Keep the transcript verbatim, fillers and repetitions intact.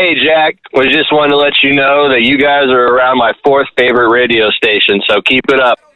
Hey, Jack, was just wanting to let you know that you guys are around my fourth favorite radio station, so keep it up.